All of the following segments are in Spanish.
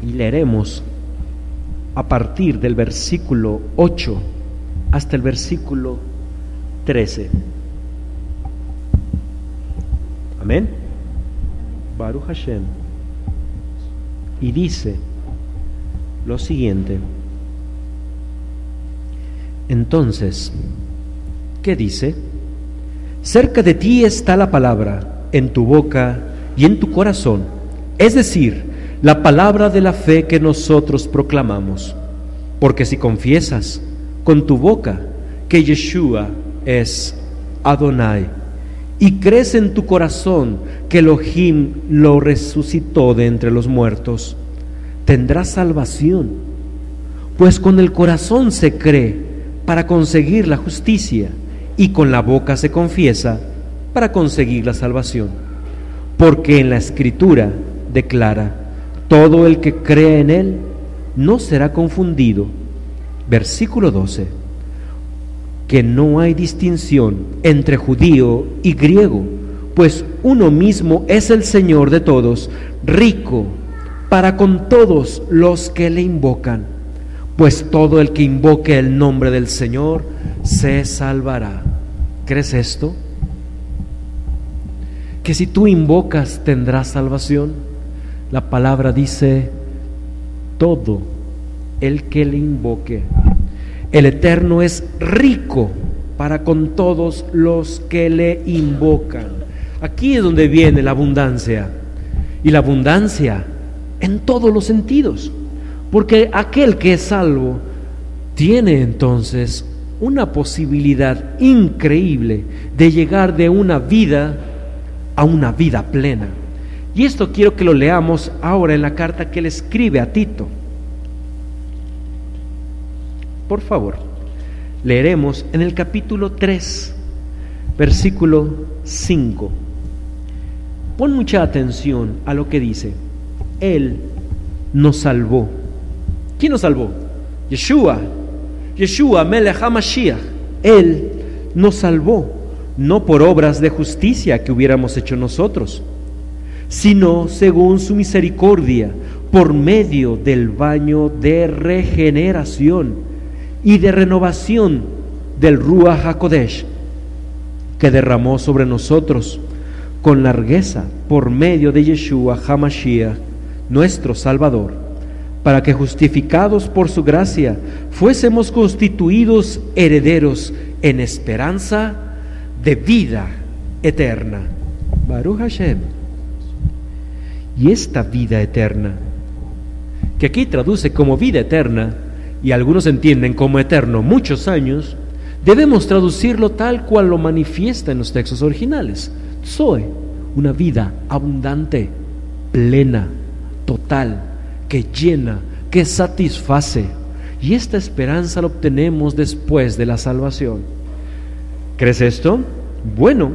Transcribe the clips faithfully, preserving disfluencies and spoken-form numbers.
y leeremos a partir del versículo ocho hasta el versículo trece. Amén. Baruch Hashem. Y dice lo siguiente. Entonces, ¿qué dice? Cerca de ti está la palabra, en tu boca y en tu corazón, es decir, la palabra de la fe que nosotros proclamamos. Porque si confiesas con tu boca que Yeshua es Adonai y crees en tu corazón que Elohim lo resucitó de entre los muertos, tendrás salvación. Pues con el corazón se cree para conseguir la justicia y con la boca se confiesa para conseguir la salvación. Porque en la Escritura declara: todo el que cree en Él no será confundido. Versículo doce. Que no hay distinción entre judío y griego, pues uno mismo es el Señor de todos, rico para con todos los que le invocan. Pues todo el que invoque el nombre del Señor se salvará. ¿Crees esto? Que si tú invocas tendrás salvación. La palabra dice: todo el que le invoque. El Eterno es rico para con todos los que le invocan. Aquí es donde viene la abundancia. Y la abundancia en todos los sentidos. Porque aquel que es salvo tiene entonces una posibilidad increíble de llegar de una vida a una vida plena. Y esto quiero que lo leamos ahora en la carta que él escribe a Tito. Por favor, leeremos en el capítulo tres, versículo cinco. Pon mucha atención a lo que dice. Él nos salvó. ¿Quién nos salvó? Yeshua. Yeshua, Melech HaMashiach. Él nos salvó, no por obras de justicia que hubiéramos hecho nosotros, sino según su misericordia, por medio del baño de regeneración y de renovación del Ruach HaKodesh, que derramó sobre nosotros con largueza por medio de Yeshua HaMashiach, nuestro Salvador, para que justificados por su gracia fuésemos constituidos herederos en esperanza de vida eterna. Baruch Hashem. Y esta vida eterna, que aquí traduce como vida eterna, y algunos entienden como eterno muchos años, debemos traducirlo tal cual lo manifiesta en los textos originales. Zoe, una vida abundante, plena, total, que llena, que satisface. Y esta esperanza la obtenemos después de la salvación. ¿Crees esto? Bueno,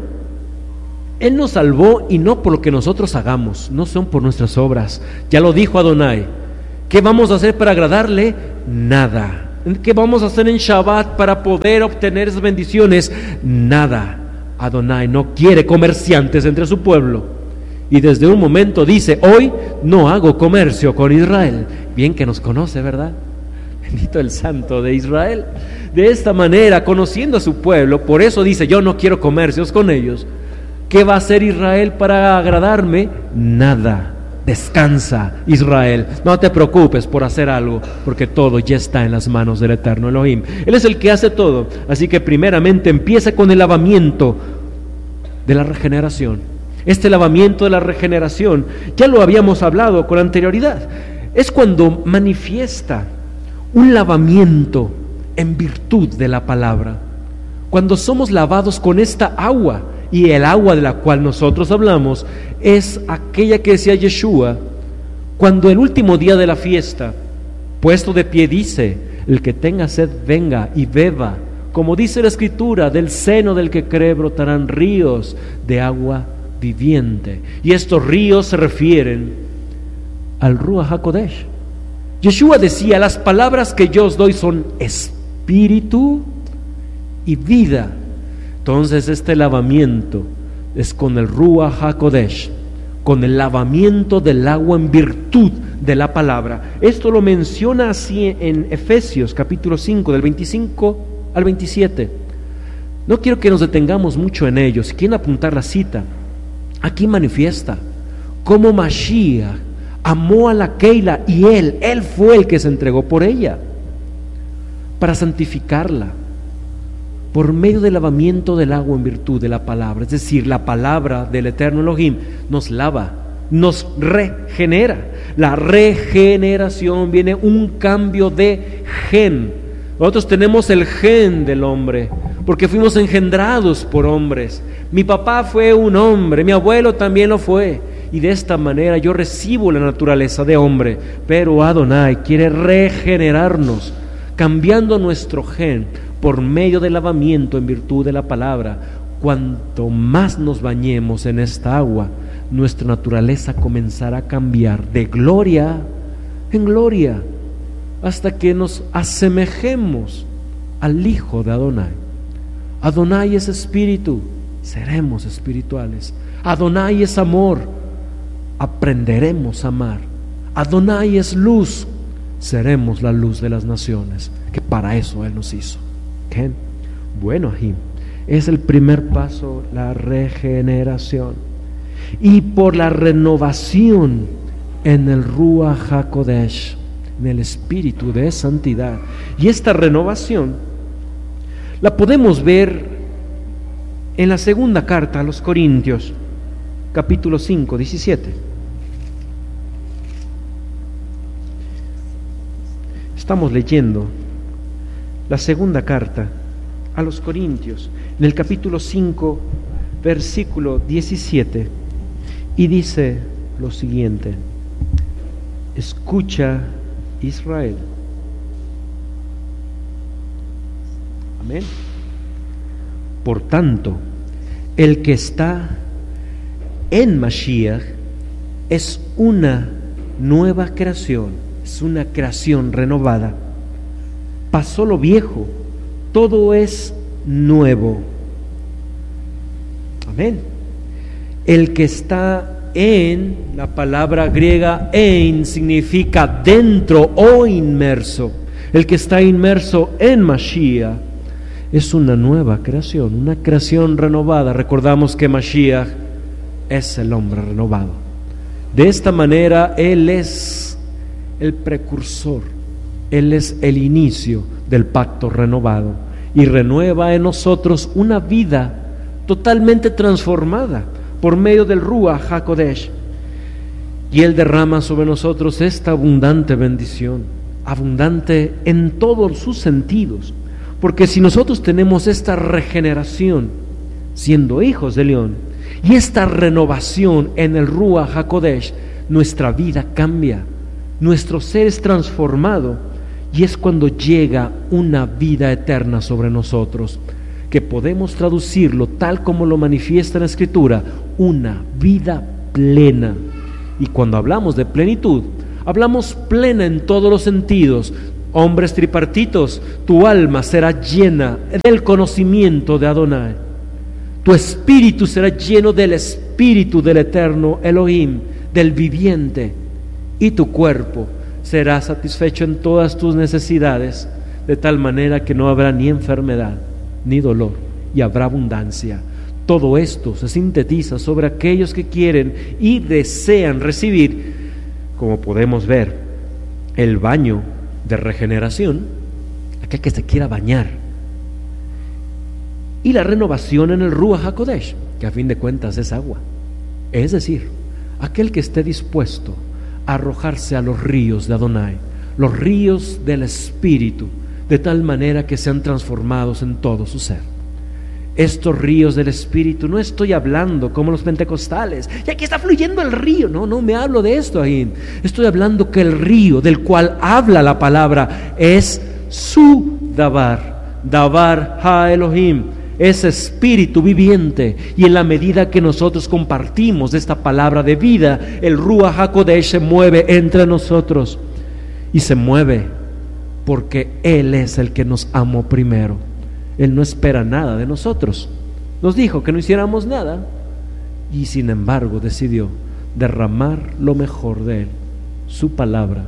Él nos salvó y no por lo que nosotros hagamos, no son por nuestras obras. Ya lo dijo Adonai. ¿Qué vamos a hacer para agradarle? Nada. ¿Qué vamos a hacer en Shabbat para poder obtener esas bendiciones? Nada. Adonai no quiere comerciantes entre su pueblo. Y desde un momento dice: hoy no hago comercio con Israel. Bien que nos conoce, ¿verdad? Bendito el Santo de Israel. De esta manera, conociendo a su pueblo, por eso dice: yo no quiero comercios con ellos. ¿Qué va a hacer Israel para agradarme? Nada. Descansa, Israel, no te preocupes por hacer algo, porque todo ya está en las manos del Eterno Elohim. Él es el que hace todo. Así que primeramente empieza con el lavamiento de la regeneración. Este lavamiento de la regeneración ya lo habíamos hablado con anterioridad. Es cuando manifiesta un lavamiento en virtud de la palabra. Cuando somos lavados con esta agua, y el agua de la cual nosotros hablamos es aquella que decía Yeshua cuando el último día de la fiesta, puesto de pie, dice: el que tenga sed venga y beba, como dice la Escritura, del seno del que cree brotarán ríos de agua viviente. Y estos ríos se refieren al Ruach HaKodesh. Yeshua decía: las palabras que yo os doy son espíritu y vida. Entonces este lavamiento es con el Ruach HaKodesh, con el lavamiento del agua en virtud de la palabra. Esto lo menciona así en Efesios capítulo cinco, del veinticinco al veintisiete. No quiero que nos detengamos mucho en ello. Si quieren apuntar la cita, aquí manifiesta cómo Mashiach amó a la Keila, y Él, Él fue el que se entregó por ella, para santificarla, por medio del lavamiento del agua en virtud de la palabra. Es decir, la palabra del eterno Elohim nos lava, nos regenera. La regeneración viene un cambio de gen. Nosotros tenemos el gen del hombre, porque fuimos engendrados por hombres. Mi papá fue un hombre, mi abuelo también lo fue, y de esta manera yo recibo la naturaleza de hombre. Pero Adonai quiere regenerarnos, cambiando nuestro gen por medio del lavamiento en virtud de la palabra. Cuanto más nos bañemos en esta agua, nuestra naturaleza comenzará a cambiar de gloria en gloria, hasta que nos asemejemos al Hijo de Adonai. Adonai es espíritu, seremos espirituales. Adonai es amor, aprenderemos a amar. Adonai es luz, seremos la luz de las naciones, que para eso Él nos hizo. ¿Qué? Bueno, ahí es el primer paso, la regeneración. Y por la renovación en el Ruach HaKodesh, en el espíritu de santidad. Y esta renovación la podemos ver en la segunda carta a los Corintios, capítulo cinco, diecisiete. Estamos leyendo la segunda carta a los Corintios, en el capítulo cinco, versículo diecisiete, y dice lo siguiente: escucha, Israel. Amén. Por tanto, el que está en Mashiach es una nueva creación, es una creación renovada. Pasó lo viejo, todo es nuevo. Amén. El que está en, la palabra griega ein significa dentro o inmerso. El que está inmerso en Mashiach es una nueva creación, una creación renovada. Recordamos que Mashiach es el hombre renovado. De esta manera Él es el precursor, Él es el inicio del pacto renovado, y renueva en nosotros una vida totalmente transformada por medio del Ruach HaKodesh. Y Él derrama sobre nosotros esta abundante bendición, abundante en todos sus sentidos, porque si nosotros tenemos esta regeneración siendo hijos de León y esta renovación en el Ruach HaKodesh, nuestra vida cambia, nuestro ser es transformado, y es cuando llega una vida eterna sobre nosotros, que podemos traducirlo tal como lo manifiesta en la Escritura, una vida plena. Y cuando hablamos de plenitud, hablamos plena en todos los sentidos. Hombres tripartitos, tu alma será llena del conocimiento de Adonai, tu espíritu será lleno del espíritu del eterno Elohim, del viviente, y tu cuerpo será satisfecho en todas tus necesidades, de tal manera que no habrá ni enfermedad ni dolor, y habrá abundancia. Todo esto se sintetiza sobre aquellos que quieren y desean recibir, como podemos ver, el baño de regeneración, aquel que se quiera bañar, y la renovación en el Ruach HaKodesh, que a fin de cuentas es agua. Es decir, aquel que esté dispuesto a arrojarse a los ríos de Adonai, los ríos del Espíritu, de tal manera que sean transformados en todo su ser. Estos ríos del Espíritu, no estoy hablando como los pentecostales, y aquí está fluyendo el río. No, no me hablo de esto ahí. Estoy hablando que el río del cual habla la palabra es su Dabar, Dabar Ha Elohim, es espíritu viviente. Y en la medida que nosotros compartimos esta palabra de vida, el Ruach HaKodesh se mueve entre nosotros, y se mueve porque Él es el que nos amó primero. Él no espera nada de nosotros. Nos dijo que no hiciéramos nada, y sin embargo decidió derramar lo mejor de Él su palabra,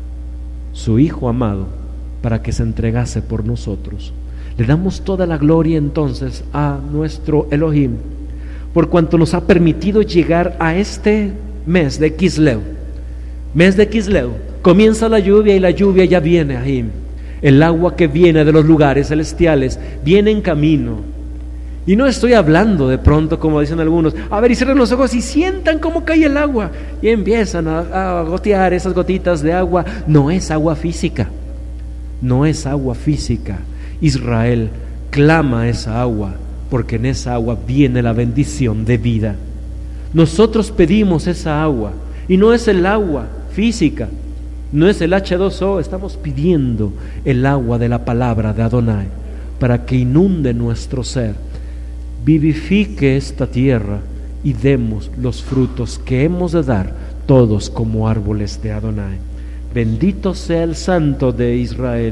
su Hijo amado, para que se entregase por nosotros. Le damos toda la gloria entonces a nuestro Elohim, por cuanto nos ha permitido llegar a este mes de Kisleu. Mes de Kisleu, comienza la lluvia y la lluvia ya viene ahí. El agua que viene de los lugares celestiales viene en camino. Y no estoy hablando de pronto, como dicen algunos, a ver, y cierren los ojos y sientan cómo cae el agua. Y empiezan a, a gotear esas gotitas de agua. No es agua física, no es agua física. Israel clama esa agua, porque en esa agua viene la bendición de vida. Nosotros pedimos esa agua, y no es el agua física, no es el hache dos o, estamos pidiendo el agua de la palabra de Adonai, para que inunde nuestro ser, vivifique esta tierra y demos los frutos que hemos de dar todos como árboles de Adonai. Bendito sea el Santo de Israel,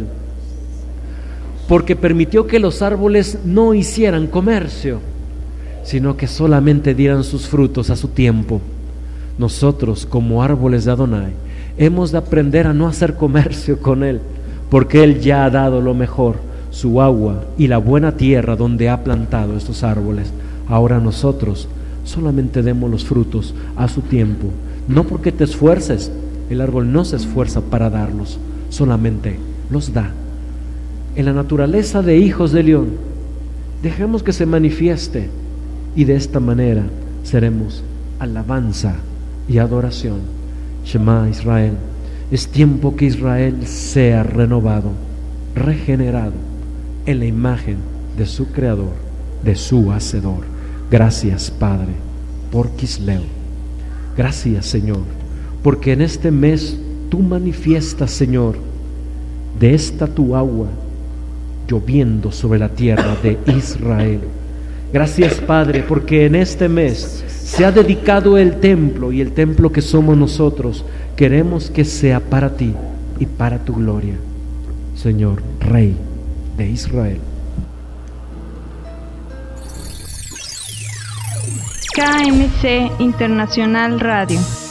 porque permitió que los árboles no hicieran comercio, sino que solamente dieran sus frutos a su tiempo. Nosotros, como árboles de Adonai, hemos de aprender a no hacer comercio con Él, porque Él ya ha dado lo mejor, su agua y la buena tierra donde ha plantado estos árboles. Ahora nosotros solamente demos los frutos a su tiempo, no porque te esfuerces. El árbol no se esfuerza para darlos, solamente los da. En la naturaleza de hijos de león, dejemos que se manifieste, y de esta manera seremos alabanza y adoración. Shema Israel, es tiempo que Israel sea renovado, regenerado en la imagen de su Creador, de su Hacedor. Gracias, Padre, por Kisleu. Gracias, Señor, porque en este mes tú manifiestas, Señor, de esta tu agua lloviendo sobre la tierra de Israel. Gracias, Padre, porque en este mes se ha dedicado el templo, y el templo que somos nosotros queremos que sea para ti y para tu gloria, Señor, Rey de Israel. K M C Internacional Radio.